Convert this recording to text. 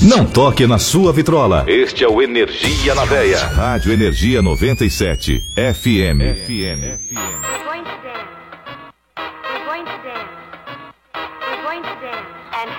Não toque na sua vitrola. Este é o Energia na Veia. Rádio Energia 97 FM.